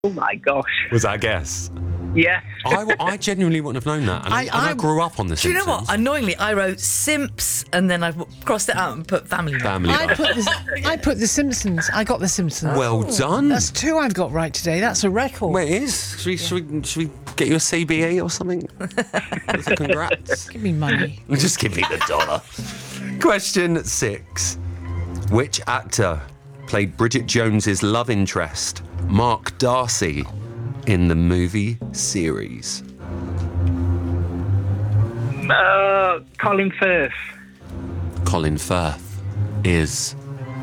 Oh my gosh. Was that a guess? Yeah. I genuinely wouldn't have known that. And I grew up on The Do you Simpsons. know what? Annoyingly, I wrote Simps and then I crossed it out and put Family Guy. I put The Simpsons. I got The Simpsons. Well done. That's 2 I've got right today. That's a record. Well, it is. Should we get you a CBE or something? Congrats. Give me money. Just give me the dollar. Question 6. Which actor played Bridget Jones's love interest, Mark Darcy, in the movie series? Colin Firth. Colin Firth is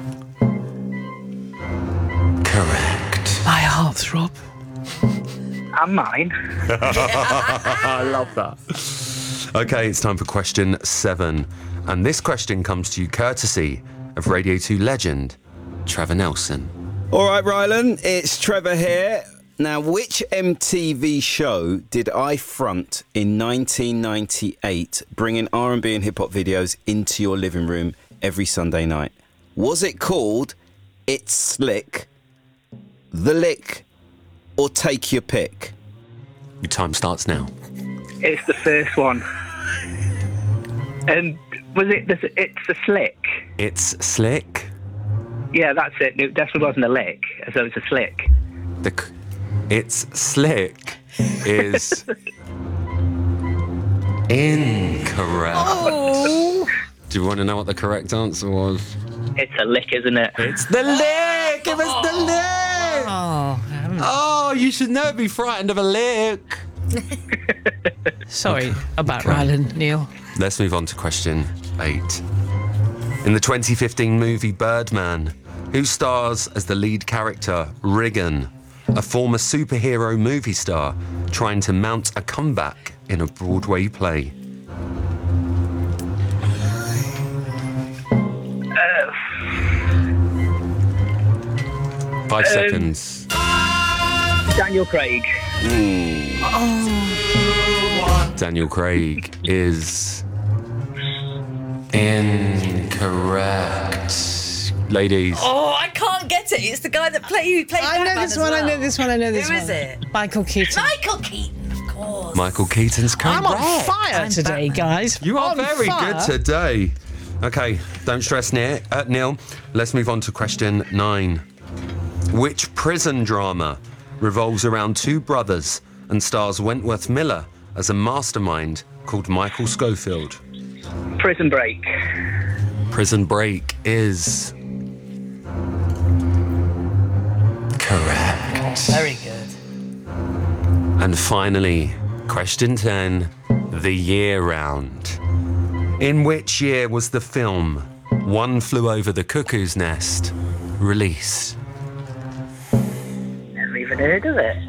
correct. My heartthrob. And mine. I love that. Okay, it's time for question 7. And this question comes to you courtesy of Radio 2 legend, Trevor Nelson. All right, Rylan, it's Trevor here. Now, which MTV show did I front in 1998, bringing R&B and hip-hop videos into your living room every Sunday night? Was it called It's Slick, The Lick, or Take Your Pick? Your time starts now. It's the first one. And was it? It's a slick. It's Slick. Yeah, that's it. No, it definitely wasn't a lick. So it's a slick. It's Slick is incorrect. Oh. Do you want to know what the correct answer was? It's a lick, isn't it? It's the lick! It was the lick! Oh, you should never be frightened of a lick. Sorry about Rylan, Neil. Let's move on to question 8. In the 2015 movie Birdman, who stars as the lead character, Riggin, a former superhero movie star trying to mount a comeback in a Broadway play? Five seconds. Daniel Craig. Daniel Craig is incorrect. Ladies. Oh, I can't get it. It's the guy that played I know Batman this as one, well. I know this one, I know this Who one. is it? Michael Keaton. Michael Keaton, of course. Michael Keaton's correct. I'm on fire I'm today, Batman. guys. You are On very fire. good today. Okay, don't stress, Neil. Let's move on to question 9. Which prison drama revolves around 2 brothers and stars Wentworth Miller as a mastermind called Michael Schofield? Prison Break. Prison Break is correct. Very good. And finally, question 10, the year round. In which year was the film One Flew Over the Cuckoo's Nest released? Never even heard of it.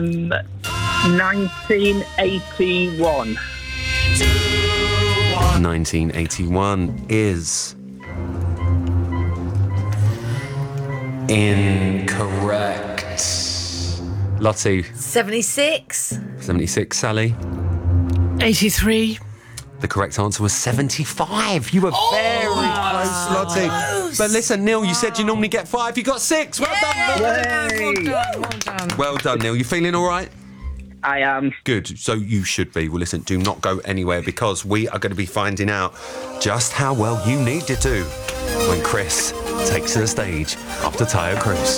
1981. 1981 is incorrect. Lottie, 76. 76, Sally. 83. The correct answer was 75. You were very close, Lottie. But listen, Neil, you said you normally get 5. You got 6. Well done. Well done. Well done, Neil. You feeling all right? I am. Good. So you should be. Well, listen, do not go anywhere because we are going to be finding out just how well you need to do when Chris takes to the stage after Tayo Cruz.